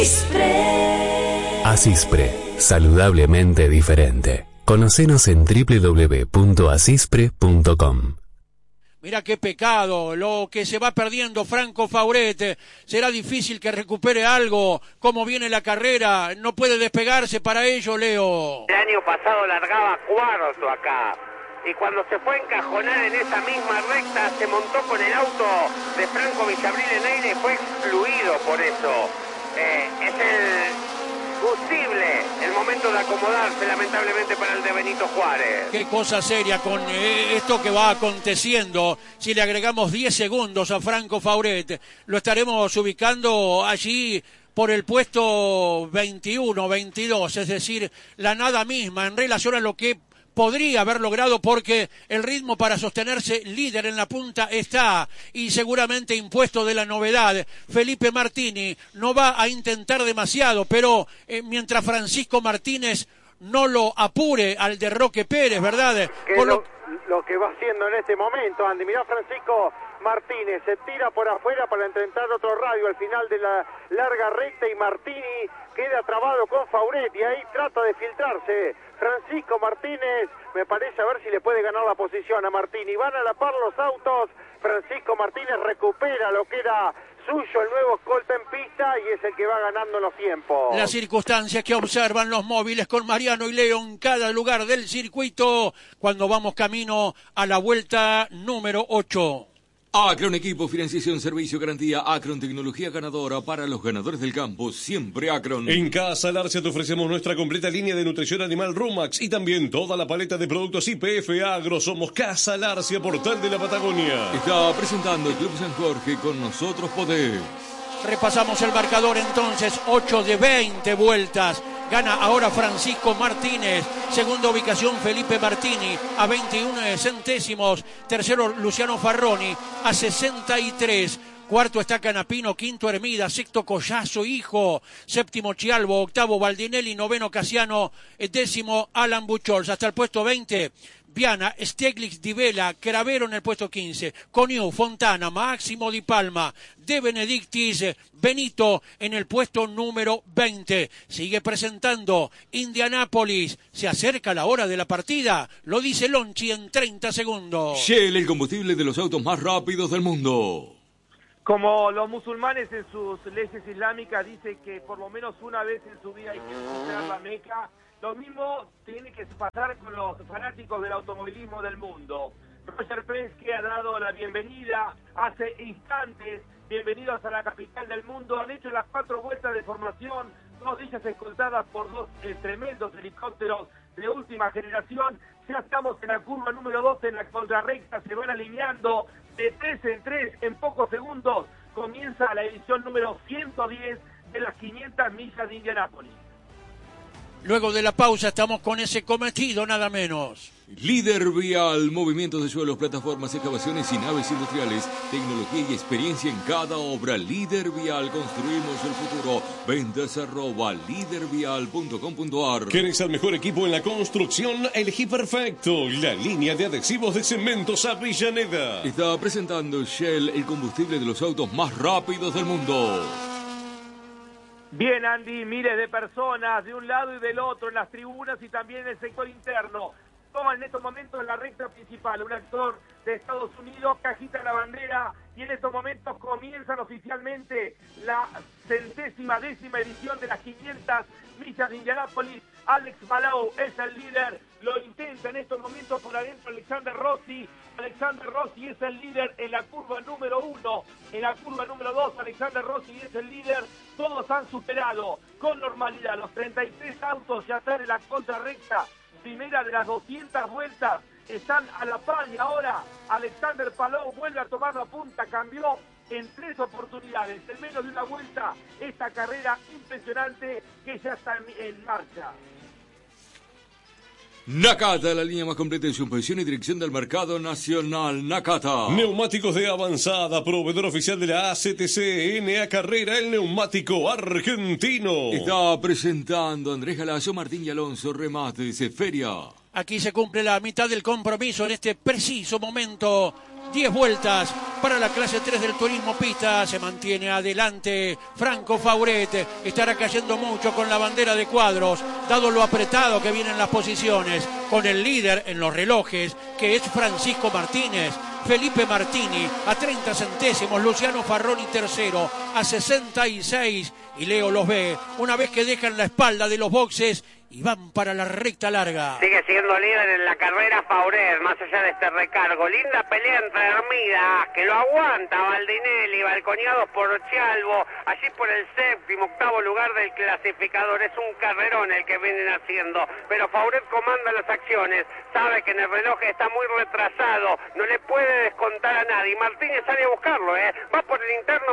Asispre, saludablemente diferente. Conocenos en www.asispre.com. Mira qué pecado, lo que se va perdiendo Franco Fauret. Será difícil que recupere algo. Cómo viene la carrera, no puede despegarse para ello, Leo. El año pasado largaba cuarto acá. Y cuando se fue a encajonar en esa misma recta, se montó con el auto de Franco Villabril en aire y fue excluido por eso. Es el posible el momento de acomodarse, lamentablemente, para el de Benito Juárez. Qué cosa seria con esto que va aconteciendo. Si le agregamos 10 segundos a Franco Fauret, lo estaremos ubicando allí por el puesto 21, 22, es decir, la nada misma en relación a lo que podría haber logrado, porque el ritmo para sostenerse líder en la punta está, y seguramente impuesto de la novedad. Felipe Martini no va a intentar demasiado, pero mientras Francisco Martínez no lo apure al de Roque Pérez, ¿verdad? Lo que va haciendo en este momento, Andy. Mirá, Francisco Martínez se tira por afuera para intentar otro radio al final de la larga recta, y Martini queda trabado con Fauret y ahí trata de filtrarse Francisco Martínez. Me parece a ver si le puede ganar la posición a Martini. Van a la par los autos. Francisco Martínez recupera lo que era suyo, el nuevo escolta en pista, y es el que va ganando los tiempos. Las circunstancias que observan los móviles con Mariano y Leo en cada lugar del circuito cuando vamos camino a la vuelta número 8. Acron Equipo, Financiación, Servicio, Garantía. Acron, tecnología ganadora para los ganadores del campo. Siempre Acron. En Casa Larcia te ofrecemos nuestra completa línea de nutrición animal Rumax y también toda la paleta de productos YPF Agro. Somos Casa Larcia, portal de la Patagonia. Está presentando el Club San Jorge. Con nosotros podés. Repasamos el marcador entonces, 8 de 20 vueltas. Gana ahora Francisco Martínez. Segunda ubicación Felipe Martini a 21 centésimos. Tercero Luciano Farroni a 63. Cuarto está Canapino, quinto Hermida, sexto Collazo Hijo, séptimo Chialbo, octavo Baldinelli, noveno Casiano, décimo Alan Buchols. Hasta el puesto 20, Viana, Steglitz, Di Vela, Cravero en el puesto 15, Coniu, Fontana, Máximo Di Palma, De Benedictis, Benito en el puesto número 20. Sigue presentando Indianápolis. Se acerca la hora de la partida. Lo dice Lonchi en 30 segundos. Shell, el combustible de los autos más rápidos del mundo. Como los musulmanes en sus leyes islámicas dicen que por lo menos una vez en su vida hay que visitar la Meca, lo mismo tiene que pasar con los fanáticos del automovilismo del mundo. Roger Penske ha dado la bienvenida hace instantes. Bienvenidos a la capital del mundo. Han hecho las 4 vueltas de formación, 2 de ellas escoltadas por 2 tremendos helicópteros de última generación. Ya estamos en la curva número 2 en la contrarrecta. Se van alineando de 3 en 3 en pocos segundos. Comienza la edición número 110 de las 500 millas de Indianápolis. Luego de la pausa estamos con ese cometido, nada menos. Líder Vial, movimientos de suelos, plataformas, excavaciones y naves industriales, tecnología y experiencia en cada obra. Líder Vial, construimos el futuro. Ventas @lidervial.com.ar. ¿Quieres el mejor equipo en la construcción? Elegí perfecto. La línea de adhesivos de Cementos Avellaneda. Está presentando Shell, el combustible de los autos más rápidos del mundo. Bien, Andy, miles de personas de un lado y del otro en las tribunas y también en el sector interno. Toman en estos momentos la recta principal un actor de Estados Unidos que agita la bandera, y en estos momentos comienzan oficialmente la 110ª edición de las 500 millas de Indianápolis. Alex Palou es el líder, lo intenta en estos momentos por adentro Alexander Rossi. Alexander Rossi es el líder en la curva número 1, en la curva número 2 Alexander Rossi es el líder. Todos han superado con normalidad los 33 autos, ya están en la contrarrecta primera de las 200 vueltas, están a la par, y ahora Alexander Palou vuelve a tomar la punta, cambió en 3 oportunidades, en menos de una vuelta, esta carrera impresionante que ya está en marcha. Nakata, la línea más completa de supervisión y dirección del mercado nacional. Nakata. Neumáticos de avanzada, proveedor oficial de la ACTC, NA Carrera, el neumático argentino. Está presentando Andrés Galazo, Martín y Alonso, Remates, Feria. Aquí se cumple la mitad del compromiso en este preciso momento. 10 vueltas para la clase 3 del turismo pista. Se mantiene adelante Franco Fauret. Estará cayendo mucho con la bandera de cuadros, dado lo apretado que vienen las posiciones, con el líder en los relojes, que es Francisco Martínez. Felipe Martini a 30 centésimos, Luciano Farroni tercero a 66, y Leo los ve una vez que dejan la espalda de los boxes y van para la recta larga. Sigue siendo líder en la carrera Fauret, más allá de este recargo. Linda pelea entre Hermida, que lo aguanta Baldinelli, balconeados por Chalvo, allí por el séptimo, octavo lugar del clasificador. Es un carrerón el que vienen haciendo, pero Fauret comanda las acciones, sabe que en el reloj está muy retrasado, no le puede descontar a nadie. Martínez sale a buscarlo, va por el interno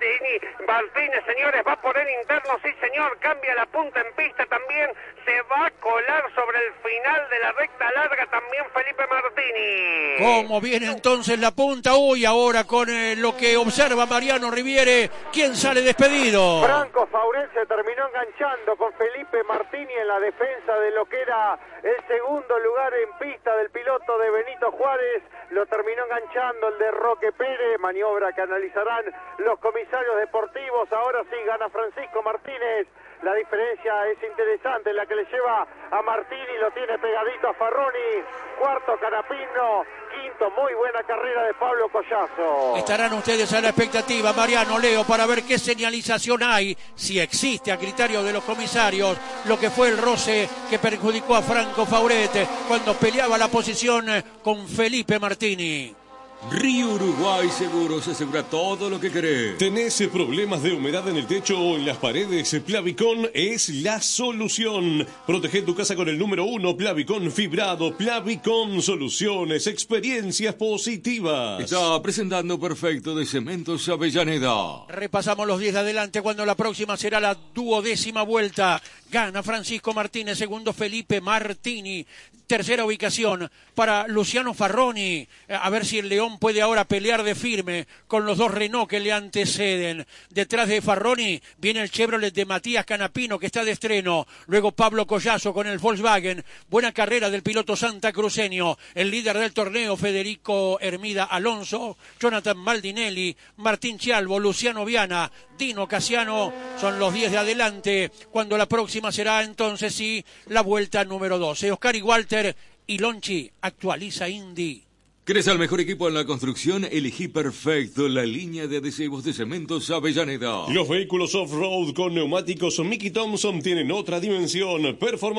Martínez, señores, va por el interno, sí señor, cambia la punta en pista también, se va a colar sobre el final de la recta larga también Felipe Martini. ¿Cómo viene entonces la punta? Uy, ahora con lo que observa Mariano Riviere, ¿quién sale despedido? Franco Fauret se terminó enganchando con Felipe Martini en la defensa de lo que era el segundo lugar en pista del piloto de Benito Juárez. Lo terminó enganchando el de Roque Pérez, maniobra que analizarán los comisarios deportivos. Ahora sí gana Francisco Martínez. La diferencia es interesante, la que le lleva a Martini, lo tiene pegadito a Farroni. Cuarto Canapino, quinto, muy buena carrera de Pablo Collazo. Estarán ustedes a la expectativa, Mariano, Leo, para ver qué señalización hay, si existe a criterio de los comisarios, lo que fue el roce que perjudicó a Franco Fauret cuando peleaba la posición con Felipe Martini. Río Uruguay Seguros asegura todo lo que querés. ¿Tenés problemas de humedad en el techo o en las paredes? Plavicon es la solución. Protege tu casa con el número 1, Plavicon Fibrado. Plavicon Soluciones, experiencias positivas. Está presentando Perfecto de Cementos Avellaneda. Repasamos los 10 de adelante cuando la próxima será la 12ª vuelta. Gana Francisco Martínez, segundo Felipe Martini. Tercera ubicación para Luciano Farroni. A ver si el León puede ahora pelear de firme con los dos Renault que le anteceden. Detrás de Farroni viene el Chevrolet de Matías Canapino, que está de estreno. Luego Pablo Collazo con el Volkswagen. Buena carrera del piloto santacruceño. El líder del torneo, Federico Hermida Alonso. Jonathan Baldinelli, Martín Chalvo, Luciano Viana, Dino Casiano. Son los 10 de adelante cuando la próxima será entonces sí la vuelta número 12. Oscar y Walter y Lonchi actualiza Indy. ¿Querés al mejor equipo en la construcción? Elegí Perfecto, la línea de adhesivos de Cementos Avellaneda. Los vehículos off-road con neumáticos Mickey Thompson tienen otra dimensión.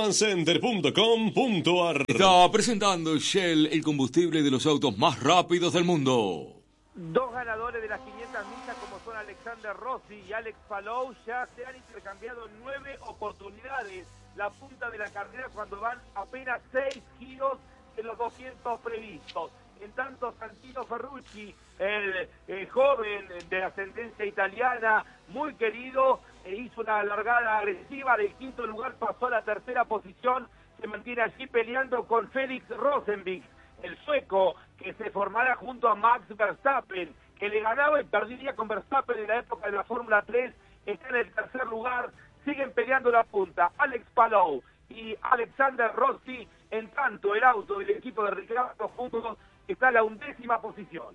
Performancecenter.com.ar. Está presentando Shell, el combustible de los autos más rápidos del mundo. Dos ganadores de las 500 millas como son Alexander Rossi y Alex Palou ya se han intercambiado 9 oportunidades. La punta de la carrera cuando van apenas 6 giros de los 200 previstos. En tanto, Santino Ferrucci, el joven de ascendencia italiana, muy querido, hizo una largada agresiva. Del quinto lugar pasó a la tercera posición. Se mantiene allí peleando con Félix Rosenvik, el sueco, que se formará junto a Max Verstappen, que le ganaba y perdía con Verstappen en la época de la Fórmula 3. Está en el tercer lugar. Siguen peleando la punta Alex Palou y Alexander Rossi. En tanto, el auto del equipo de Ricardo juntos está en la 11ª posición.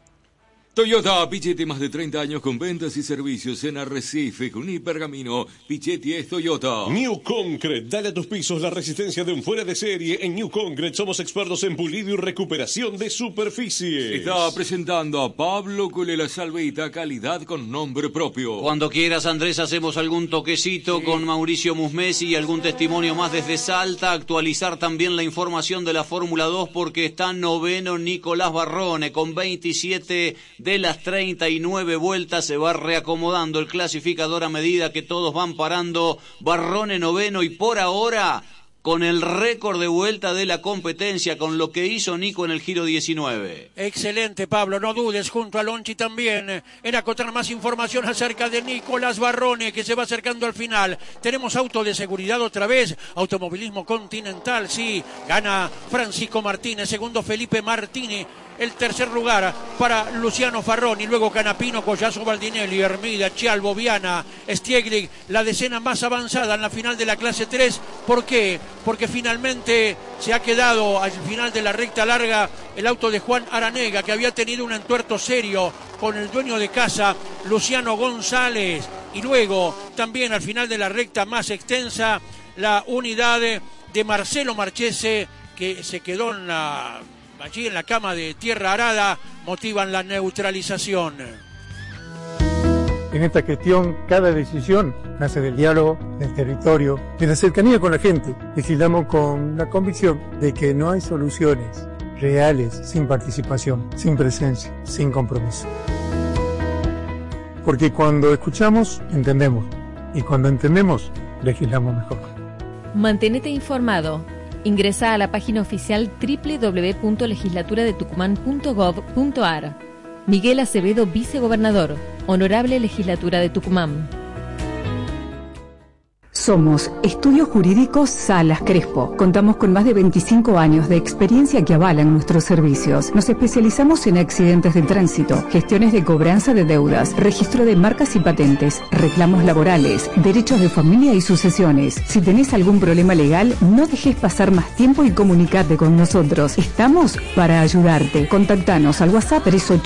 Toyota Pichetti, más de 30 años con ventas y servicios en Arrecife, Junín y Pergamino. Pichetti es Toyota. New Concrete, dale a tus pisos la resistencia de un fuera de serie. En New Concrete somos expertos en pulido y recuperación de superficies. Está presentando a Pablo Culela Salveita, calidad con nombre propio. Cuando quieras, Andrés, hacemos algún toquecito con Mauricio Musmesi y algún testimonio más desde Salta. Actualizar también la información de la Fórmula 2 porque está noveno Nicolás Barrone con 27 de las 39 vueltas. Se va reacomodando el clasificador a medida que todos van parando. Barrone noveno y por ahora con el récord de vuelta de la competencia, con lo que hizo Nico en el Giro 19. Excelente, Pablo, no dudes, junto a Lonchi también, en acotar más información acerca de Nicolás Barrone, que se va acercando al final. Tenemos auto de seguridad otra vez, automovilismo continental, sí, gana Francisco Martínez, segundo Felipe Martini. el tercer lugar para Luciano Farroni, luego Canapino, Collazo, Baldinelli, Hermida, Chialbo, Viana, Stieglich, la decena más avanzada en la final de la clase 3. ¿Por qué? Porque finalmente se ha quedado al final de la recta larga el auto de Juan Aranega, que había tenido un entuerto serio con el dueño de casa, Luciano González, y luego también al final de la recta más extensa la unidad de Marcelo Marchese, que se quedó allí en la cama de tierra arada, motivan la neutralización. En esta gestión, cada decisión nace del diálogo, del territorio, de la cercanía con la gente. Legislamos con la convicción de que no hay soluciones reales sin participación, sin presencia, sin compromiso. Porque cuando escuchamos, entendemos. Y cuando entendemos, legislamos mejor. Mantenete informado. Ingresa a la página oficial www.legislaturadetucumán.gov.ar. Miguel Acevedo, vicegobernador. Honorable Legislatura de Tucumán. Somos Estudios Jurídicos Salas Crespo. Contamos con más de 25 años de experiencia que avalan nuestros servicios. Nos especializamos en accidentes de tránsito, gestiones de cobranza de deudas, registro de marcas y patentes, reclamos laborales, derechos de familia y sucesiones. Si tenés algún problema legal, no dejes pasar más tiempo y comunicate con nosotros. Estamos para ayudarte. Contactanos al WhatsApp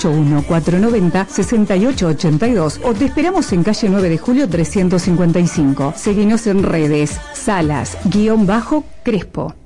381-490-6882 o te esperamos en calle 9 de Julio 355. Seguinos en redes, Salas-Crespo.